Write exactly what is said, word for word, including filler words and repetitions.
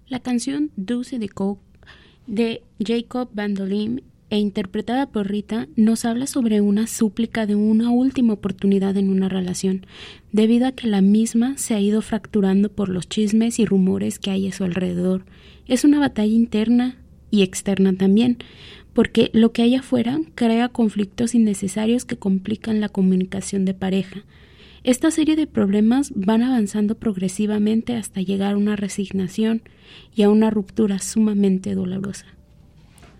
La canción Deuce de Coke de Jacob Van Dolim e interpretada por Rita nos habla sobre una súplica de una última oportunidad en una relación, debido a que la misma se ha ido fracturando por los chismes y rumores que hay a su alrededor. Es una batalla interna y externa también, porque lo que hay afuera crea conflictos innecesarios que complican la comunicación de pareja. Esta serie de problemas van avanzando progresivamente hasta llegar a una resignación y a una ruptura sumamente dolorosa.